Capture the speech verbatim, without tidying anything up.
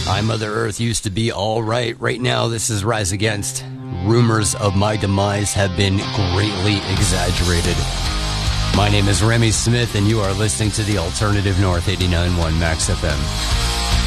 I, Mother Earth, used to be all right. Right now, this is Rise Against. Rumors of my demise have been greatly exaggerated. My name is Remy Smith, and you are listening to the Alternative North eighty-nine point one Max F M.